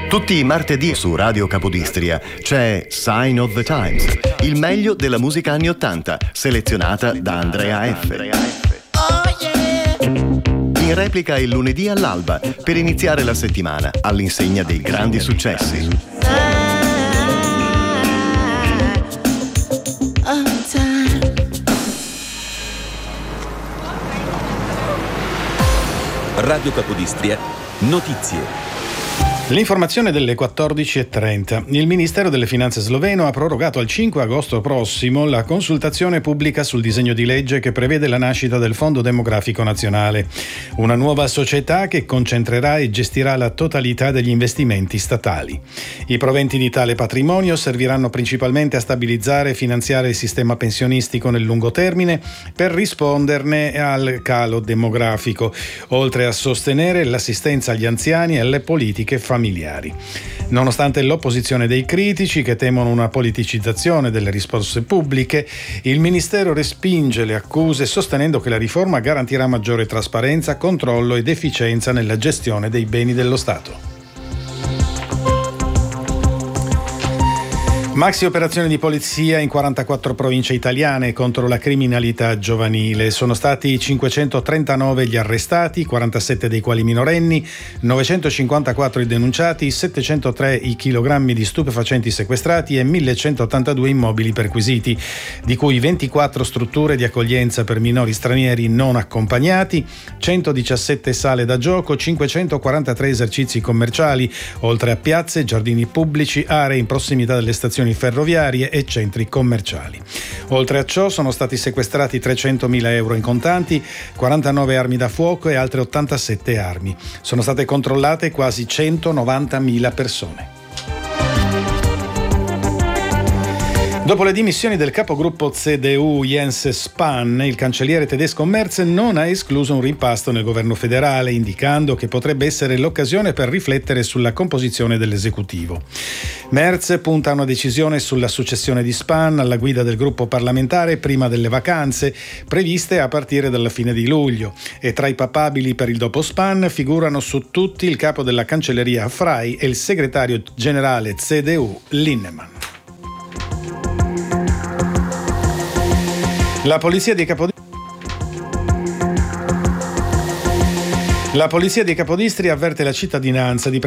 Tutti i martedì su Radio Capodistria c'è Sign of the Times, il meglio della musica anni '80, selezionata da Andrea F. In replica il lunedì all'alba, per iniziare la settimana all'insegna dei grandi successi. Radio Capodistria, notizie. L'informazione delle 14.30. Il Ministero delle Finanze sloveno ha prorogato al 5 agosto prossimo la consultazione pubblica sul disegno di legge che prevede la nascita del Fondo Demografico Nazionale, una nuova società che concentrerà e gestirà la totalità degli investimenti statali. I proventi di tale patrimonio serviranno principalmente a stabilizzare e finanziare il sistema pensionistico nel lungo termine per risponderne al calo demografico, oltre a sostenere l'assistenza agli anziani e alle politiche familiari. Nonostante l'opposizione dei critici che temono una politicizzazione delle risposte pubbliche, il Ministero respinge le accuse sostenendo che la riforma garantirà maggiore trasparenza, controllo ed efficienza nella gestione dei beni dello Stato. Maxi operazione di polizia in 44 province italiane contro la criminalità giovanile. Sono stati 539 gli arrestati, 47 dei quali minorenni, 954 i denunciati, 703 i chilogrammi di stupefacenti sequestrati e 1182 immobili perquisiti, di cui 24 strutture di accoglienza per minori stranieri non accompagnati, 117 sale da gioco, 543 esercizi commerciali, oltre a piazze, giardini pubblici, aree in prossimità delle stazioni ferroviarie e centri commerciali. Oltre a ciò sono stati sequestrati 300.000 euro in contanti, 49 armi da fuoco e altre 87 armi. Sono state controllate quasi 190.000 persone. Dopo le dimissioni del capogruppo CDU Jens Spahn, il cancelliere tedesco Merz non ha escluso un rimpasto nel governo federale, indicando che potrebbe essere l'occasione per riflettere sulla composizione dell'esecutivo. Merz punta a una decisione sulla successione di Spahn alla guida del gruppo parlamentare prima delle vacanze, previste a partire dalla fine di luglio, e tra i papabili per il dopo Spahn figurano su tutti il capo della cancelleria Frey e il segretario generale CDU Linnemann. La polizia di Capodistria avverte la cittadinanza di